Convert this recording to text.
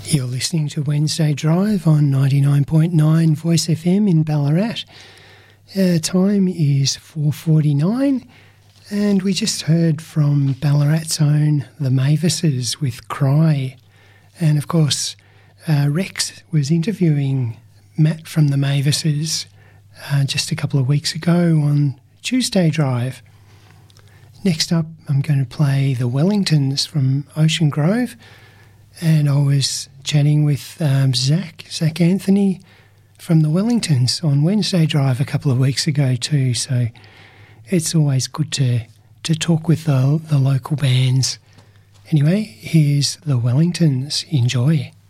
You're listening to Wednesday Drive on 99.9 Voice FM in Ballarat. Time is 4:49 and we just heard from Ballarat's own The Mavises with Cry. And of course, Rex was interviewing Matt from The Mavises just a couple of weeks ago on Tuesday Drive. Next up, I'm going to play The Wellingtons from Ocean Grove. And I was chatting with Zach Anthony from the Wellingtons on Wednesday Drive a couple of weeks ago too. So it's always good to talk with the local bands. Anyway, here's the Wellingtons. Enjoy.